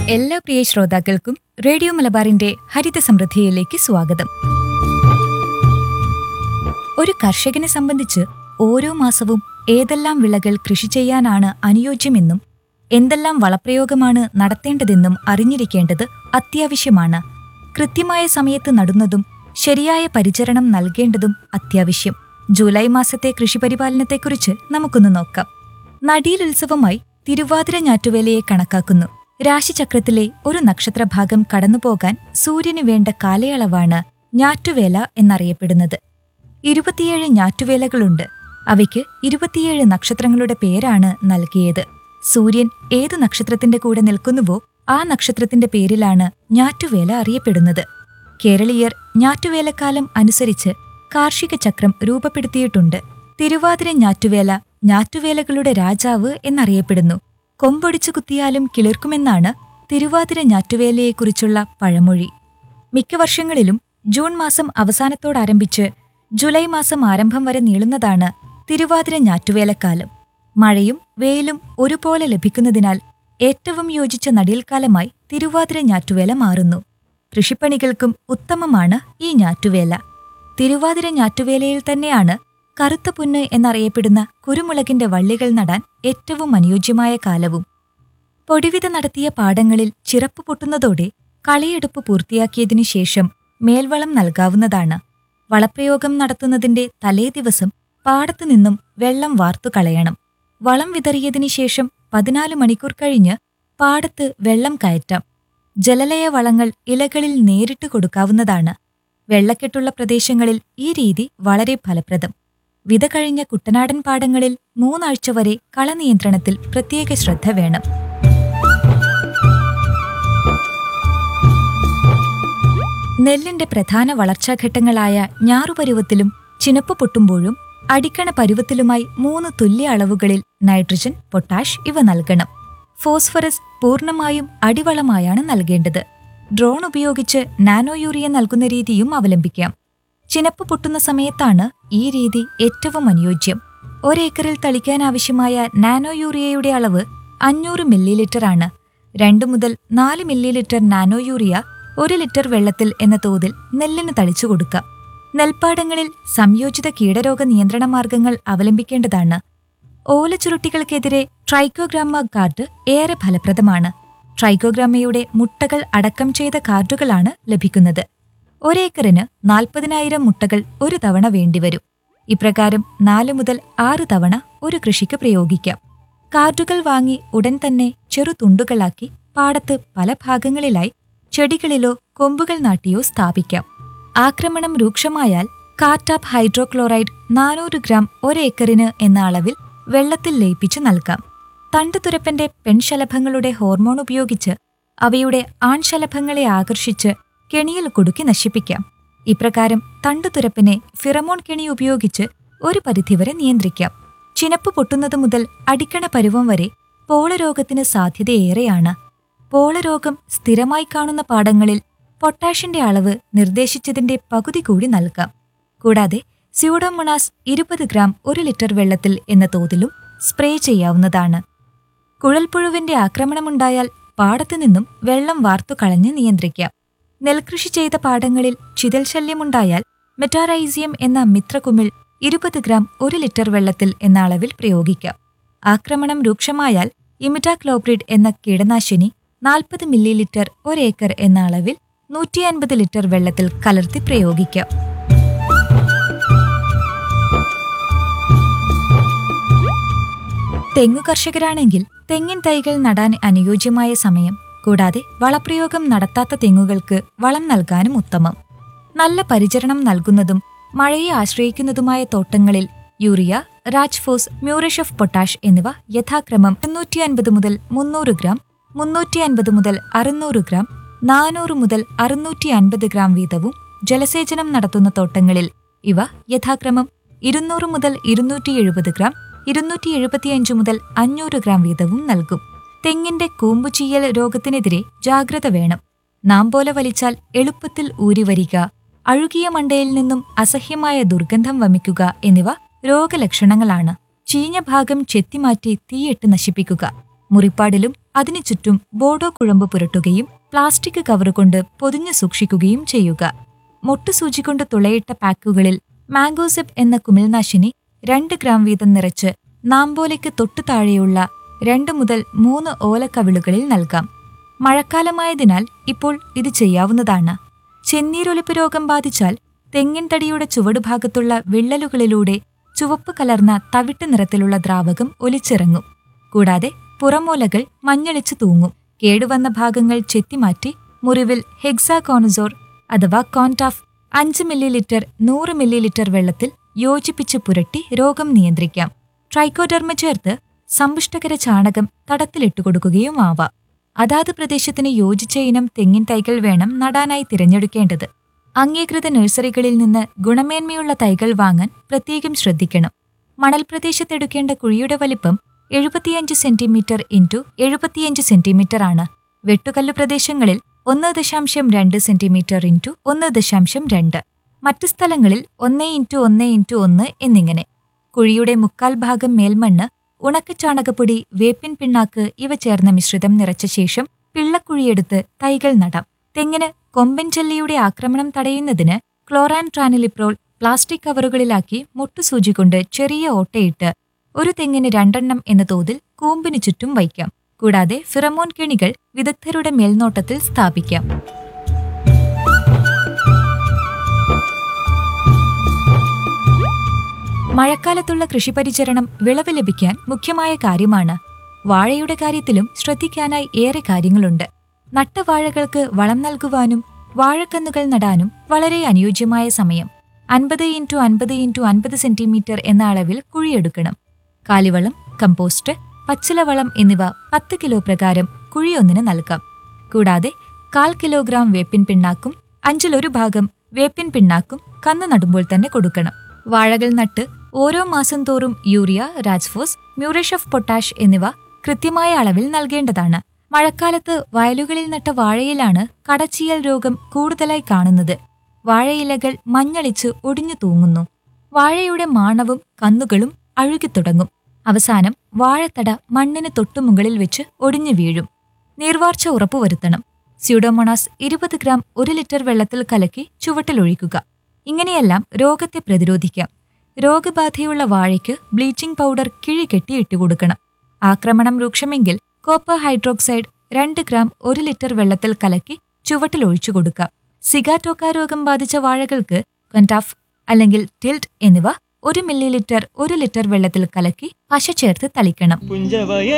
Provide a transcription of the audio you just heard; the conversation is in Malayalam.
എല്ലാ പ്രിയ ശ്രോതാക്കൾക്കും റേഡിയോ മലബാറിന്റെ ഹരിത സമൃദ്ധിയിലേക്ക് സ്വാഗതം. ഒരു കർഷകനെ സംബന്ധിച്ച് ഓരോ മാസവും ഏതെല്ലാം വിളകൾ കൃഷി ചെയ്യാനാണ് അനുയോജ്യമെന്നും എന്തെല്ലാം വളപ്രയോഗമാണ് നടത്തേണ്ടതെന്നും അറിഞ്ഞിരിക്കേണ്ടത് അത്യാവശ്യമാണ്. കൃത്യമായ സമയത്ത് നടുന്നതും ശരിയായ പരിചരണം നൽകേണ്ടതും അത്യാവശ്യം. ജൂലൈ മാസത്തെ കൃഷിപരിപാലനത്തെക്കുറിച്ച് നമുക്കൊന്ന് നോക്കാം. നടീൽ ഉത്സവമായി തിരുവാതിര ഞാറ്റുവേലയെ കണക്കാക്കുന്നു. രാശിചക്രത്തിലെ ഒരു നക്ഷത്രഭാഗം കടന്നുപോകാൻ സൂര്യന് വേണ്ട കാലയളവാണ് ഞാറ്റുവേല എന്നറിയപ്പെടുന്നത്. 27 ഞാറ്റുവേലകളുണ്ട്. അവയ്ക്ക് 27 നക്ഷത്രങ്ങളുടെ പേരാണ് നൽകിയത്. സൂര്യൻ ഏതു നക്ഷത്രത്തിന്റെ കൂടെ നിൽക്കുന്നുവോ ആ നക്ഷത്രത്തിന്റെ പേരിലാണ് ഞാറ്റുവേല അറിയപ്പെടുന്നത്. കേരളീയർ ഞാറ്റുവേലക്കാലം അനുസരിച്ച് കാർഷിക ചക്രം രൂപപ്പെടുത്തിയിട്ടുണ്ട്. തിരുവാതിര ഞാറ്റുവേല ഞാറ്റുവേലകളുടെ രാജാവ് എന്നറിയപ്പെടുന്നു. കൊമ്പൊടിച്ചു കുത്തിയാലും കിളിർക്കുമെന്നാണ് തിരുവാതിര ഞാറ്റുവേലയെക്കുറിച്ചുള്ള പഴമൊഴി. മിക്ക വർഷങ്ങളിലും ജൂൺ മാസം അവസാനത്തോടാരംഭിച്ച് ജൂലൈ മാസം ആരംഭം വരെ നീളുന്നതാണ് തിരുവാതിര ഞാറ്റുവേലക്കാലം. മഴയും വെയിലും ഒരുപോലെ ലഭിക്കുന്നതിനാൽ ഏറ്റവും യോജിച്ച നടീൽക്കാലമായി തിരുവാതിര ഞാറ്റുവേല മാറുന്നു. കൃഷിപ്പണികൾക്കും ഉത്തമമാണ് ഈ ഞാറ്റുവേല. തിരുവാതിര ഞാറ്റുവേലയിൽ തന്നെയാണ് കറുത്ത പുല്ല് എന്നറിയപ്പെടുന്ന കുരുമുളകിന്റെ വള്ളികൾ നടാൻ ഏറ്റവും അനുയോജ്യമായ കാലവും. പൊടിവിത നടത്തിയ പാടങ്ങളിൽ ചിറപ്പ് പൊട്ടുന്നതോടെ കളയെടുപ്പ് പൂർത്തിയാക്കിയതിനു ശേഷം മേൽവളം നൽകാവുന്നതാണ്. വളപ്രയോഗം നടത്തുന്നതിന്റെ തലേദിവസം പാടത്തു നിന്നും വെള്ളം വാർത്തു കളയണം. വളം വിതറിയതിനു ശേഷം 14 മണിക്കൂർ കഴിഞ്ഞ് പാടത്ത് വെള്ളം കയറ്റാം. ജലലയ വളങ്ങൾ ഇലകളിൽ നേരിട്ട് കൊടുക്കാവുന്നതാണ്. വെള്ളക്കെട്ടുള്ള പ്രദേശങ്ങളിൽ ഈ രീതി വളരെ ഫലപ്രദം. വിത കഴിഞ്ഞ കുട്ടനാടൻ പാടങ്ങളിൽ 3 ആഴ്ച വരെ കളനിയന്ത്രണത്തിൽ പ്രത്യേക ശ്രദ്ധ വേണം. നെല്ലിന്റെ പ്രധാന വളർച്ചാഘട്ടങ്ങളായ ഞാറുപരുവത്തിലും ചിനപ്പ് പൊട്ടുമ്പോഴും അടിക്കണ പരുവത്തിലുമായി 3 തുല്യ അളവുകളിൽ നൈട്രജൻ, പൊട്ടാഷ് ഇവ നൽകണം. ഫോസ്ഫറസ് പൂർണ്ണമായും അടിവളമായാണ് നൽകേണ്ടത്. ഡ്രോൺ ഉപയോഗിച്ച് നാനോ യൂറിയ നൽകുന്ന രീതിയും അവലംബിക്കാം. ചിനപ്പ് പൊട്ടുന്ന സമയത്താണ് ഈ രീതി ഏറ്റവും അനുയോജ്യം. ഒരേക്കറിൽ തളിക്കാനാവശ്യമായ നാനോ യൂറിയയുടെ അളവ് 500 മില്ലി ആണ്. 2 മുതൽ 4 മില്ലി നാനോ യൂറിയ 1 ലിറ്റർ വെള്ളത്തിൽ എന്ന തോതിൽ നെല്ലിന് തളിച്ചു കൊടുക്കാം. നെൽപ്പാടങ്ങളിൽ സംയോജിത കീടരോഗ നിയന്ത്രണ മാർഗങ്ങൾ അവലംബിക്കേണ്ടതാണ്. ഓലച്ചുരുട്ടികൾക്കെതിരെ ട്രൈക്കോഗ്രാമ കാർഡ് ഏറെ ഫലപ്രദമാണ്. ട്രൈക്കോഗ്രാമയുടെ മുട്ടകൾ അടക്കം ചെയ്ത കാർഡുകളാണ് ലഭിക്കുന്നത്. ഒരേക്കറിന് 40,000 മുട്ടകൾ ഒരു തവണ വേണ്ടിവരും. ഇപ്രകാരം 4 മുതൽ 6 തവണ ഒരു കൃഷിക്ക് പ്രയോഗിക്കാം. കാർഡുകൾ വാങ്ങി ഉടൻ തന്നെ ചെറു തുണ്ടുകളാക്കി പാടത്ത് പല ഭാഗങ്ങളിലായി ചെടികളിലോ കൊമ്പുകൾ നാട്ടിയോ സ്ഥാപിക്കാം. ആക്രമണം രൂക്ഷമായാൽ കാർട്ടാപ്പ് ഹൈഡ്രോക്ലോറൈഡ് 400 ഗ്രാം ഒരേക്കറിന് എന്ന അളവിൽ വെള്ളത്തിൽ ലയിപ്പിച്ചു നൽകാം. തണ്ടുതുരപ്പന്റെ പെൺശലഭങ്ങളുടെ ഹോർമോൺ ഉപയോഗിച്ച് അവയുടെ ആൺശലഭങ്ങളെ ആകർഷിച്ച് കെണിയിൽ കുടുക്കി നശിപ്പിക്കാം. ഇപ്രകാരം തണ്ടുതുരപ്പിനെ ഫിറമോൺ കെണി ഉപയോഗിച്ച് ഒരു പരിധിവരെ നിയന്ത്രിക്കാം. ചിനപ്പ് പൊട്ടുന്നത് മുതൽ അടിക്കണ പരുവം വരെ പോളരോഗത്തിന് സാധ്യതയേറെയാണ്. പോളരോഗം സ്ഥിരമായി കാണുന്ന പാടങ്ങളിൽ പൊട്ടാഷിന്റെ അളവ് നിർദ്ദേശിച്ചതിന്റെ പകുതി കൂടി നൽകാം. കൂടാതെ സ്യൂഡോമോണാസ് 20 ഗ്രാം 1 ലിറ്റർ വെള്ളത്തിൽ എന്ന തോതിലും സ്പ്രേ ചെയ്യാവുന്നതാണ്. കുഴൽപ്പുഴുവിന്റെ ആക്രമണമുണ്ടായാൽ പാടത്തു നിന്നും വെള്ളം വാർത്തു കളഞ്ഞ് നിയന്ത്രിക്കാം. നെൽകൃഷി ചെയ്ത പാടങ്ങളിൽ ചിതൽ ശല്യമുണ്ടായാൽ മെറ്റാറൈസിയം എന്ന മിത്രകുമിൾ 20 ഗ്രാം 1 ലിറ്റർ വെള്ളത്തിൽ എന്ന അളവിൽ പ്രയോഗിക്കാം. ആക്രമണം രൂക്ഷമായാൽ ഇമിഡാക്ലോപ്രിഡ് എന്ന കീടനാശിനി 40 മില്ലി ലിറ്റർ ഒരേക്കർ എന്ന അളവിൽ 150 ലിറ്റർ വെള്ളത്തിൽ കലർത്തി പ്രയോഗിക്കാം. തെങ്ങു കർഷകരാണെങ്കിൽ തെങ്ങിൻ തൈകൾ നടാൻ അനുയോജ്യമായ സമയം. കൂടാതെ വളപ്രയോഗം നടത്താത്ത തെങ്ങുകൾക്ക് വളം നൽകാനും ഉത്തമം. നല്ല പരിചരണം നൽകുന്നതും മഴയെ ആശ്രയിക്കുന്നതുമായ തോട്ടങ്ങളിൽ urea, Rajphos, muriate of potash എന്നിവ യഥാക്രമം 250 മുതൽ 300 ഗ്രാം, 350 മുതൽ 600 ഗ്രാം, 400 മുതൽ 650 ഗ്രാം വീതവും, ജലസേചനം നടത്തുന്ന തോട്ടങ്ങളിൽ ഇവ യഥാക്രമം 200 മുതൽ 270 ഗ്രാം, 275 മുതൽ 500 ഗ്രാം വീതവും നൽകും. തെങ്ങിന്റെ കൂമ്പുചീയൽ രോഗത്തിനെതിരെ ജാഗ്രത വേണം. നാംപോലെ വലിച്ചാൽ എളുപ്പത്തിൽ ഊരിവരിക, അഴുകിയ മണ്ടയിൽ നിന്നും അസഹ്യമായ ദുർഗന്ധം വമിക്കുക എന്നിവ രോഗലക്ഷണങ്ങളാണ്. ചീഞ്ഞ ഭാഗം ചെത്തിമാറ്റി തീയിട്ട് നശിപ്പിക്കുക. മുറിപ്പാടിലും അതിനു ചുറ്റും ബോഡോ കുഴമ്പ് പുരട്ടുകയും പ്ലാസ്റ്റിക് കവറുകൊണ്ട് പൊതിഞ്ഞു സൂക്ഷിക്കുകയും ചെയ്യുക. മൊട്ടുസൂചി കൊണ്ട് തുളയിട്ട പാക്കുകളിൽ മാംഗോസെപ്പ് എന്ന കുമിൾനാശിനി 2 ഗ്രാം വീതം നിറച്ച് നാമ്പോലയ്ക്ക് തൊട്ടു താഴെയുള്ള 2 മുതൽ 3 ഓലക്കവിളുകളിൽ നൽകാം. മഴക്കാലമായതിനാൽ ഇപ്പോൾ ഇത് ചെയ്യാവുന്നതാണ്. ചെന്നീരൊലിപ്പ് രോഗം ബാധിച്ചാൽ തെങ്ങിൻ തടിയുടെ ചുവടുഭാഗത്തുള്ള വിള്ളലുകളിലൂടെ ചുവപ്പ് കലർന്ന തവിട്ട് നിറത്തിലുള്ള ദ്രാവകം ഒലിച്ചിറങ്ങും. കൂടാതെ പുറമൂലകൾ മഞ്ഞളിച്ചു തൂങ്ങും. കേടുവന്ന ഭാഗങ്ങൾ ചെത്തിമാറ്റി മുറിവിൽ ഹെക്സാകോണസോർ അഥവാ കോൺടാഫ് 5 മില്ലി 100 മില്ലി വെള്ളത്തിൽ യോജിപ്പിച്ച് പുരട്ടി രോഗം നിയന്ത്രിക്കാം. ട്രൈക്കോഡെർമ ചേർത്ത് സമ്പുഷ്ടകര ചാണകം തടത്തിലിട്ടു കൊടുക്കുകയും ആവാം. അതാത് പ്രദേശത്തിന് യോജിച്ച ഇനം തെങ്ങിൻ തൈകൾ വേണം നടാനായി തിരഞ്ഞെടുക്കേണ്ടത്. അംഗീകൃത നഴ്സറികളിൽ നിന്ന് ഗുണമേന്മയുള്ള തൈകൾ വാങ്ങാൻ പ്രത്യേകം ശ്രദ്ധിക്കണം. മണൽപ്രദേശത്തെടുക്കേണ്ട കുഴിയുടെ വലിപ്പം 75 സെന്റിമീറ്റർ ഇൻറ്റു 75 സെന്റിമീറ്റർ ആണ്. വെട്ടുകല്ലു പ്രദേശങ്ങളിൽ 1.2 സെന്റിമീറ്റർ ഇൻറ്റു 1.2, മറ്റു സ്ഥലങ്ങളിൽ 1x1x1 എന്നിങ്ങനെ. കുഴിയുടെ 1/4 ഭാഗം മേൽമണ്ണ്, ഉണക്കച്ചാണകപ്പൊടി, വേപ്പിൻ പിണ്ണാക്ക് ഇവ ചേർന്ന മിശ്രിതം നിറച്ച ശേഷം പിള്ളക്കുഴിയെടുത്ത് തൈകൾ നടാം. തെങ്ങിന് കൊമ്പൻ ചെല്ലിയുടെ ആക്രമണം തടയുന്നതിന് ക്ലോറാൻട്രാനിലിപ്രോൾ പ്ലാസ്റ്റിക് കവറുകളിലാക്കി മുട്ടുസൂചി കൊണ്ട് ചെറിയ ഓട്ടയിട്ട് ഒരു തെങ്ങിന് 2 എണ്ണം എന്ന തോതിൽ കൂമ്പിന് ചുറ്റും വയ്ക്കാം. കൂടാതെ ഫിറമോൺ കെണികൾ വിദഗ്ധരുടെ മേൽനോട്ടത്തിൽ സ്ഥാപിക്കാം. മഴക്കാലത്തുള്ള കൃഷിപരിചരണം വിളവ് ലഭിക്കാൻ മുഖ്യമായ കാര്യമാണ്. വാഴയുടെ കാര്യത്തിലും ശ്രദ്ധിക്കാനായി ഏറെ കാര്യങ്ങളുണ്ട്. നട്ട വാഴകൾക്ക് വളം നൽകുവാനും വാഴക്കന്നുകൾ നടാനും വളരെ അനുയോജ്യമായ സമയം 50x50x50 സെന്റിമീറ്റർ എന്ന അളവിൽ കുഴിയെടുക്കണം. കാലിവളം, കമ്പോസ്റ്റ്, പച്ചിലവളം എന്നിവ 10 കിലോ പ്രകാരം കുഴിയൊന്നിന് നൽകാം. കൂടാതെ 1/4 കിലോഗ്രാം വേപ്പിൻ പിണ്ണാക്കും 1/5 ഭാഗം വേപ്പിൻ പിണ്ണാക്കും കന്ന് നടുമ്പോൾ തന്നെ കൊടുക്കണം. വാഴകൾ നട്ട് ഓരോ മാസം തോറും urea, Rajphos, muriate of potash എന്നിവ കൃത്യമായ അളവിൽ നൽകേണ്ടതാണ്. മഴക്കാലത്ത് വയലുകളിൽ നട്ട വാഴയിലാണ് കടച്ചിയൽ രോഗം കൂടുതലായി കാണുന്നത്. വാഴയിലകൾ മഞ്ഞളിച്ച് ഒടിഞ്ഞു തൂങ്ങുന്നു. വാഴയുടെ മാണവും കന്നുകളും അഴുകിത്തുടങ്ങും. അവസാനം വാഴത്തട മണ്ണിന് തൊട്ടുമുകളിൽ വെച്ച് ഒടിഞ്ഞു വീഴും. നീർവാർച്ച ഉറപ്പുവരുത്തണം. സ്യൂഡോമോണാസ് 20 ഗ്രാം 1 ലിറ്റർ വെള്ളത്തിൽ കലക്കി ചുവട്ടിലൊഴിക്കുക. ഇങ്ങനെയെല്ലാം രോഗത്തെ പ്രതിരോധിക്കാം. രോഗബാധയുള്ള വാഴയ്ക്ക് ബ്ലീച്ചിംഗ് പൗഡർ കിഴികെട്ടി ഇട്ടുകൊടുക്കണം. ആക്രമണം രൂക്ഷമെങ്കിൽ കോപ്പർ ഹൈഡ്രോക്സൈഡ് 2 ഗ്രാം 1 ലിറ്റർ വെള്ളത്തിൽ കലക്കി ചുവട്ടിലൊഴിച്ചു കൊടുക്കാം. സിഗാറ്റോക്ക രോഗം ബാധിച്ച വാഴകൾക്ക് കൺടാഫ് അല്ലെങ്കിൽ ടിൽറ്റ് എന്നിവ 1 മില്ലി 1 ലിറ്റർ വെള്ളത്തിൽ കലക്കി പശ ചേർത്ത് തളിക്കണം.